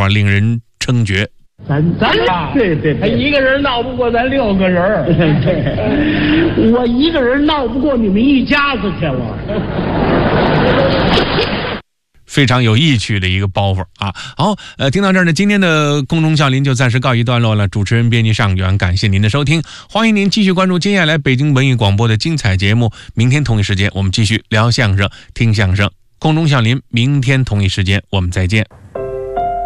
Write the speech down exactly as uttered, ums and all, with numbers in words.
法令人称绝。 咱咱啊， 对对他一个人闹不过咱六个人， 对，我一个人闹不过你们一家子去了。 非常有意趣的一个包袱啊！好，呃，听到这儿呢，今天的空中笑林就暂时告一段落了。主持人编辑尚远，感谢您的收听，欢迎您继续关注接下来北京文艺广播的精彩节目。明天同一时间，我们继续聊相声、听相声。空中笑林，明天同一时间我们再见。